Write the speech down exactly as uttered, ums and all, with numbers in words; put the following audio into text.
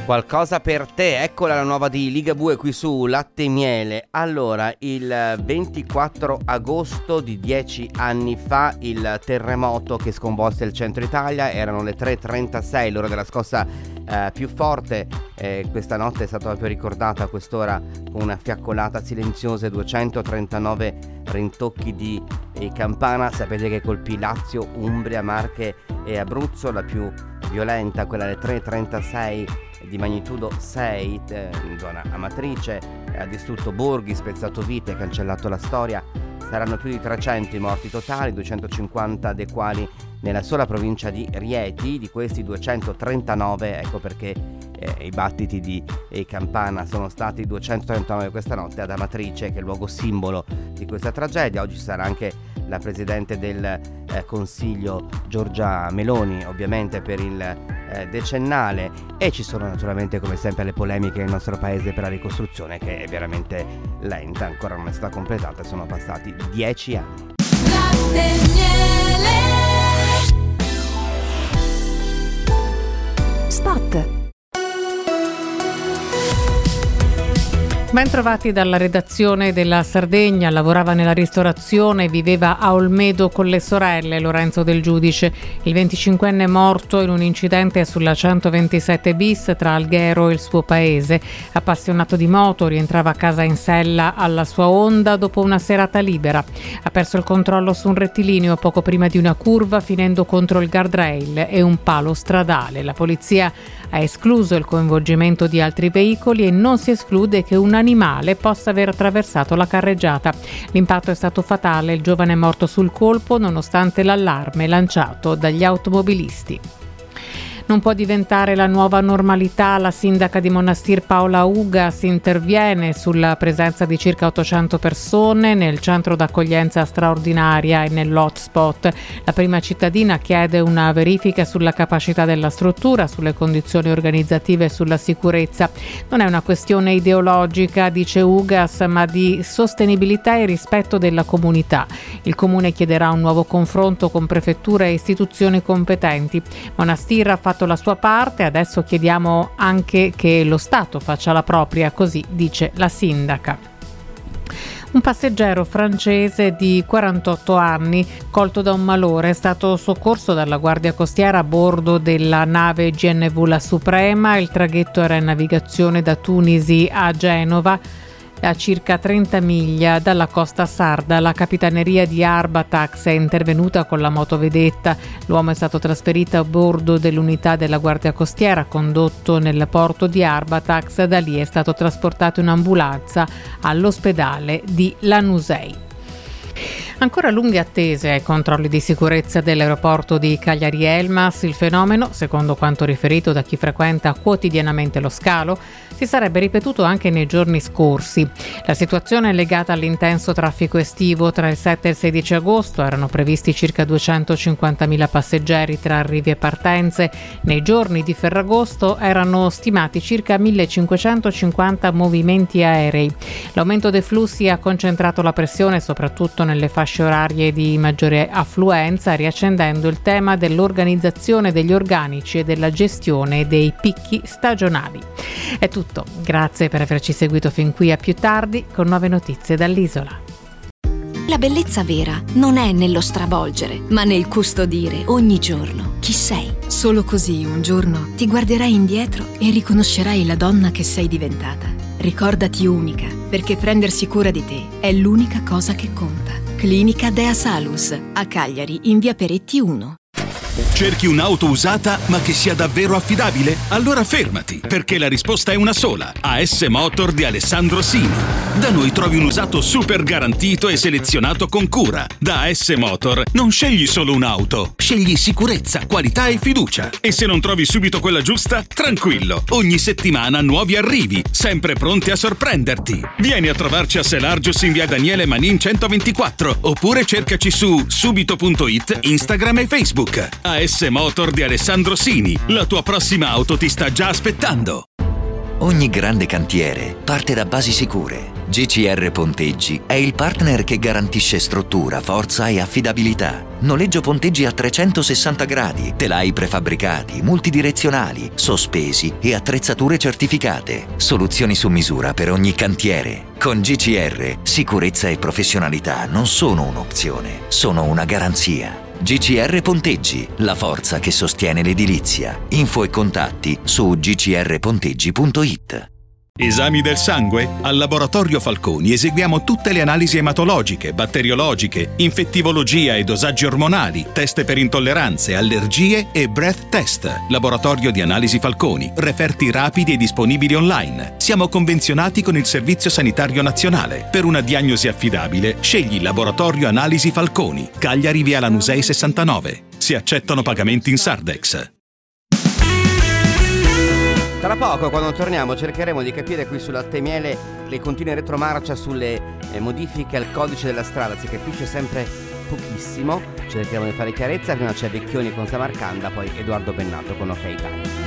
Qualcosa per te, eccola la nuova di Ligabue qui su Latte e Miele. Allora, il ventiquattro agosto di dieci anni fa il terremoto che sconvolse il centro Italia, erano le tre e trentasei, l'ora della scossa eh, più forte. Eh, questa notte è stata proprio ricordata a quest'ora con una fiaccolata silenziosa, duecentotrentanove rintocchi di eh, campana. Sapete che colpì Lazio, Umbria, Marche e Abruzzo, la più violenta, quella alle tre e trentasei di magnitudo sei eh, in zona Amatrice, ha distrutto borghi, spezzato vite, cancellato la storia. Saranno più di trecento i morti totali, duecentocinquanta dei quali nella sola provincia di Rieti. Di questi duecentotrentanove, ecco perché eh, i battiti di eh, campana sono stati duecentotrentanove questa notte ad Amatrice, che è il luogo simbolo di questa tragedia. Oggi sarà anche la Presidente del eh, Consiglio Giorgia Meloni, ovviamente per il eh, decennale, e ci sono naturalmente come sempre le polemiche nel nostro paese per la ricostruzione, che è veramente lenta, ancora non è stata completata, sono passati dieci anni. Latte e Miele. Spot. Ben trovati dalla redazione della Sardegna. Lavorava nella ristorazione, viveva a Olmedo con le sorelle. Lorenzo Del Giudice, il venticinquenne morto in un incidente sulla centoventisette bis tra Alghero e il suo paese. Appassionato di moto, rientrava a casa in sella alla sua Honda dopo una serata libera. Ha perso il controllo su un rettilineo poco prima di una curva, finendo contro il guardrail e un palo stradale. La polizia ha escluso il coinvolgimento di altri veicoli e non si esclude che un animale possa aver attraversato la carreggiata. L'impatto è stato fatale, il giovane è morto sul colpo nonostante l'allarme lanciato dagli automobilisti. Non può diventare la nuova normalità. La sindaca di Monastir Paola Ugas interviene sulla presenza di circa ottocento persone nel centro d'accoglienza straordinaria e nell'hotspot. La prima cittadina chiede una verifica sulla capacità della struttura, sulle condizioni organizzative e sulla sicurezza. Non è una questione ideologica, dice Ugas, ma di sostenibilità e rispetto della comunità. Il comune chiederà un nuovo confronto con prefettura e istituzioni competenti. Monastir ha fatto la sua parte, adesso chiediamo anche che lo Stato faccia la propria, così dice la sindaca. Un passeggero francese di quarantotto anni, colto da un malore, è stato soccorso dalla Guardia Costiera a bordo della nave G N V La Suprema. Il traghetto era in navigazione da Tunisi a Genova, a circa trenta miglia dalla costa sarda. La capitaneria di Arbatax è intervenuta con la motovedetta. L'uomo è stato trasferito a bordo dell'unità della Guardia Costiera, condotto nel porto di Arbatax. Da lì è stato trasportato in ambulanza all'ospedale di Lanusei. Ancora lunghe attese ai controlli di sicurezza dell'aeroporto di Cagliari Elmas. Il fenomeno, secondo quanto riferito da chi frequenta quotidianamente lo scalo, si sarebbe ripetuto anche nei giorni scorsi. La situazione è legata all'intenso traffico estivo. Tra il sette e il sedici agosto erano previsti circa duecentocinquantamila passeggeri tra arrivi e partenze. Nei giorni di Ferragosto erano stimati circa millecinquecentocinquanta movimenti aerei. L'aumento dei flussi ha concentrato la pressione soprattutto nelle fasce orarie di maggiore affluenza, riaccendendo il tema dell'organizzazione degli organici e della gestione dei picchi stagionali. È tutto. Grazie per averci seguito fin qui. A più tardi con nuove notizie dall'isola. La bellezza vera non è nello stravolgere, ma nel custodire ogni giorno chi sei. Solo così un giorno ti guarderai indietro e riconoscerai la donna che sei diventata. Ricordati unica, perché prendersi cura di te è l'unica cosa che conta. Clinica Dea Salus, a Cagliari, in via Peretti uno. Cerchi un'auto usata ma che sia davvero affidabile? Allora fermati, perché la risposta è una sola. A S Motor di Alessandro Sini. Da noi trovi un usato super garantito e selezionato con cura. Da A S Motor non scegli solo un'auto, scegli sicurezza, qualità e fiducia. E se non trovi subito quella giusta, tranquillo, ogni settimana nuovi arrivi, sempre pronti a sorprenderti. Vieni a trovarci a Selargius in via Daniele Manin centoventiquattro, oppure cercaci su subito punto it, Instagram e Facebook. A S Motor di Alessandro Sini, la tua prossima auto ti sta già aspettando. Ogni grande cantiere parte da basi sicure. G C R Ponteggi è il partner che garantisce struttura, forza e affidabilità. Noleggio ponteggi a trecentosessanta gradi, telai prefabbricati, multidirezionali, sospesi e attrezzature certificate. Soluzioni su misura per ogni cantiere. Con G C R, sicurezza e professionalità non sono un'opzione, sono una garanzia. G C R Ponteggi, la forza che sostiene l'edilizia. Info e contatti su g c r ponteggi punto i t. Esami del sangue? Al Laboratorio Falconi eseguiamo tutte le analisi ematologiche, batteriologiche, infettivologia e dosaggi ormonali, test per intolleranze, allergie e breath test. Laboratorio di Analisi Falconi, referti rapidi e disponibili online. Siamo convenzionati con il Servizio Sanitario Nazionale. Per una diagnosi affidabile, scegli Laboratorio Analisi Falconi, Cagliari via Lanusei sessantanove. Si accettano pagamenti in Sardex. Tra poco, quando torniamo, cercheremo di capire qui su Latte e Miele le continue retromarcia sulle eh, modifiche al codice della strada. Si capisce sempre pochissimo. Cercheremo di fare chiarezza. Prima c'è Vecchioni con Samarcanda, poi Edoardo Bennato con OK Italia.